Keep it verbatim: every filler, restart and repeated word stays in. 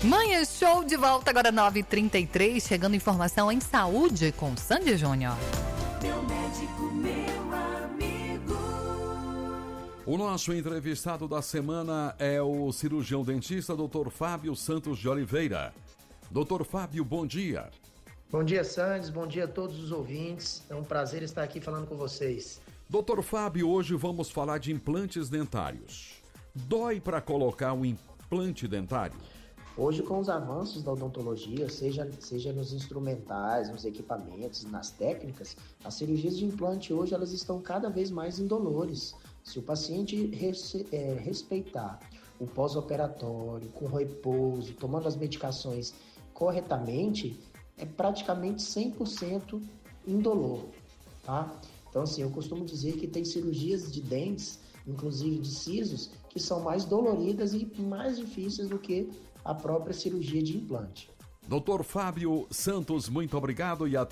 Manhã Show de volta agora nove e trinta e três, chegando informação em saúde com Sandy Júnior. Meu médico, meu amigo. O nosso entrevistado da semana é o cirurgião dentista doutor Fábio Santos de Oliveira. doutor Fábio, bom dia. Bom dia, Sandy, bom dia a todos os ouvintes. É um prazer estar aqui falando com vocês. doutor Fábio, hoje vamos falar de implantes dentários. Dói para colocar um implante dentário? Hoje, com os avanços da odontologia, seja, seja nos instrumentais, nos equipamentos, nas técnicas, as cirurgias de implante hoje elas estão cada vez mais indolores. Se o paciente res, é, respeitar o pós-operatório, com repouso, tomando as medicações corretamente, é praticamente cem por cento indolor, tá? Então, assim, eu costumo dizer que tem cirurgias de dentes, inclusive de sisos, que são mais doloridas e mais difíceis do que a própria cirurgia de implante. doutor Fábio Santos, muito obrigado e até